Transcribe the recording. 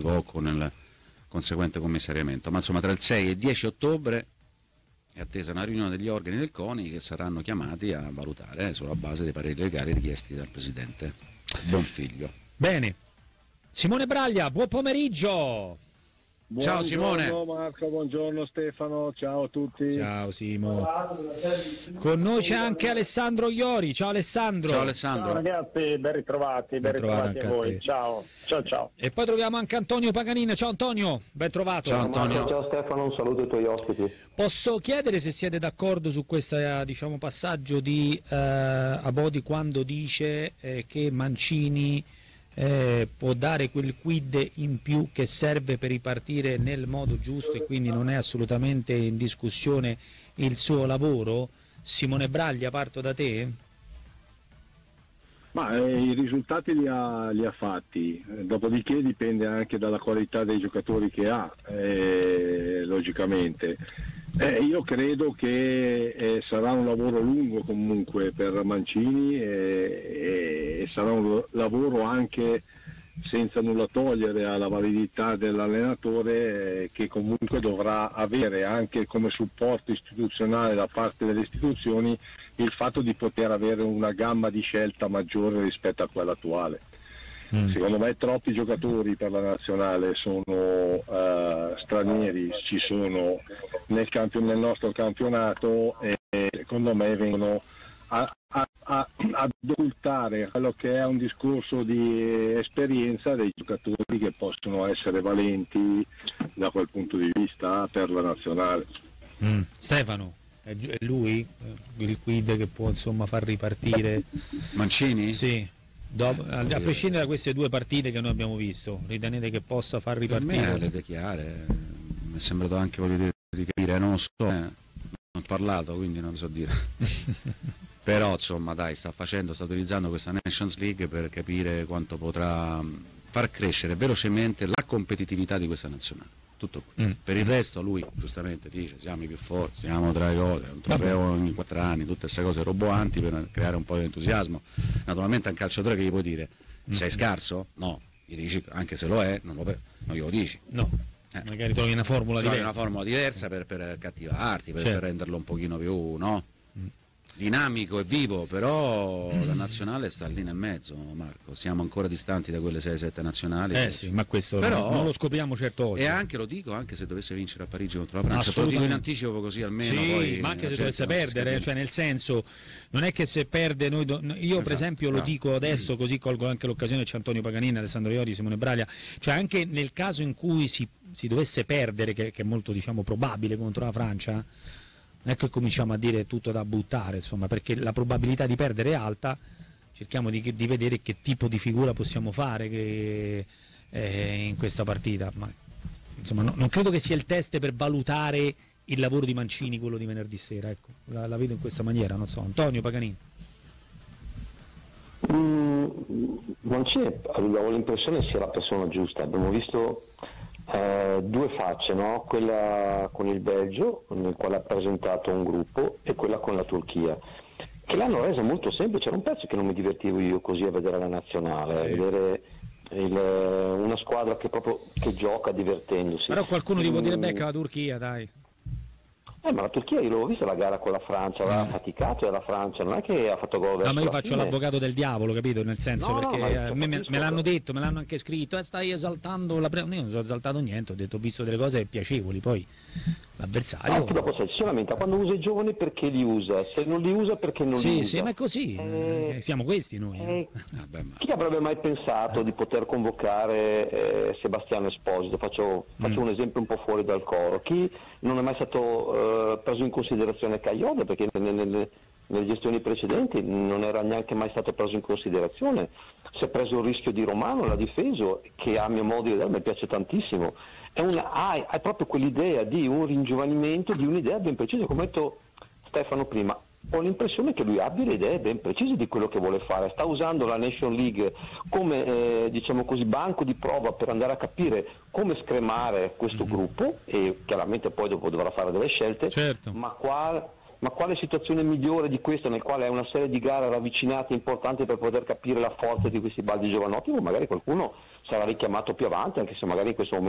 sbocco nel conseguente commissariamento, ma insomma tra il 6 e il 10 ottobre è attesa una riunione degli organi del CONI che saranno chiamati a valutare sulla base dei pareri legali richiesti dal Presidente Bonfiglio. Bene, Simone Braglia, buon pomeriggio. Ciao Simone. Buongiorno Marco, buongiorno Stefano, ciao a tutti. Ciao Simo. Con noi c'è anche Alessandro Iori. Ciao Alessandro. Ciao Alessandro. Ciao ragazzi, ben ritrovati a voi. Ciao. E poi troviamo anche Antonio Paganin. Ciao Antonio, ben trovato. Ciao Antonio. Ciao Stefano, un saluto ai tuoi ospiti. Posso chiedere se siete d'accordo su questo passaggio di Abodi quando dice che Mancini può dare quel quid in più che serve per ripartire nel modo giusto e quindi non è assolutamente in discussione il suo lavoro? Simone Braglia, parto da te. Ma i risultati li ha fatti, dopodiché dipende anche dalla qualità dei giocatori che ha, logicamente. Io credo che sarà un lavoro lungo comunque per Mancini e sarà un lavoro anche senza nulla togliere alla validità dell'allenatore, che comunque dovrà avere anche come supporto istituzionale da parte delle istituzioni il fatto di poter avere una gamma di scelta maggiore rispetto a quella attuale. Secondo me troppi giocatori per la nazionale sono stranieri, ci sono nel nostro campionato, e secondo me vengono ad occultare quello che è un discorso di esperienza dei giocatori che possono essere valenti da quel punto di vista per la nazionale. Stefano, è lui il quid che può insomma far ripartire Mancini? Sì. A prescindere da queste due partite che noi abbiamo visto, ritenete che possa far ripartire? Per me le idee chiare, mi è sembrato anche di capire, non so, non ho parlato quindi non so dire. Però insomma dai, sta utilizzando questa Nations League per capire quanto potrà far crescere velocemente la competitività di questa nazionale. Tutto qui. Per il resto lui giustamente dice siamo i più forti, siamo tra le cose, un trofeo ogni 4 anni, tutte queste cose roboanti per creare un po' di entusiasmo. Naturalmente a un calciatore che gli può dire sei scarso? No, gli dici anche se lo è, non glielo dici. No. Magari trovi una formula diversa per cattivarti, per renderlo un pochino più dinamico e vivo, però la nazionale sta lì nel mezzo, Marco, siamo ancora distanti da quelle 6-7 nazionali. Sì, ma questo però, non lo scopriamo certo oggi. E anche lo dico, anche se dovesse vincere a Parigi contro la Francia, te lo dico in anticipo così almeno. Sì, poi ma anche se dovesse perdere, cioè nel senso, non è che se perde io per esempio lo dico adesso, così colgo anche l'occasione, c'è Antonio Paganini, Alessandro Iori, Simone Braglia, cioè anche nel caso in cui si dovesse perdere, che è molto probabile contro la Francia, non è che cominciamo a dire tutto da buttare, insomma, perché la probabilità di perdere è alta, cerchiamo di vedere che tipo di figura possiamo fare in questa partita, ma insomma non credo che sia il test per valutare il lavoro di Mancini, quello di venerdì sera, ecco, la vedo in questa maniera, non so. Antonio Paganini. Mancini, avevo l'impressione sia la persona giusta, abbiamo visto due facce, no? Quella con il Belgio, nel quale ha presentato un gruppo, e quella con la Turchia, che l'hanno resa molto semplice. Era un pezzo che non mi divertivo io così a vedere la nazionale, a vedere una squadra che gioca divertendosi. Però qualcuno ti può dire becca la Turchia, dai. Ma la Turchia, io l'ho vista la gara con la Francia, aveva faticato, e la Francia non è che ha fatto gol verso ma io faccio fine. l'avvocato del diavolo, capito? Nel senso, perché me l'hanno detto, me l'hanno anche scritto, stai esaltando io non ho esaltato niente, ho detto, ho visto delle cose piacevoli, poi l'avversario... dopo si lamenta quando usa i giovani perché li usa, se non li usa perché non li usa. Sì, ma è così, siamo questi noi. Chi avrebbe mai pensato di poter convocare Sebastiano Esposito? Faccio un esempio un po' fuori dal coro. Chi non è mai stato preso in considerazione Caioda, perché nelle gestioni precedenti non era neanche mai stato preso in considerazione. Si è preso il rischio di Romano, l'ha difeso, che a mio modo di vedere mi piace tantissimo. Hai proprio quell'idea di un ringiovanimento, di un'idea ben precisa, come ha detto Stefano prima. Ho l'impressione che lui abbia le idee ben precise di quello che vuole fare, sta usando la Nation League come banco di prova per andare a capire come scremare questo gruppo, e chiaramente poi dopo dovrà fare delle scelte, certo. ma qua ma quale situazione migliore di questa, nel quale hai una serie di gare ravvicinate importanti per poter capire la forza di questi baldi giovanotti? Magari qualcuno sarà richiamato più avanti, anche se magari in questo momento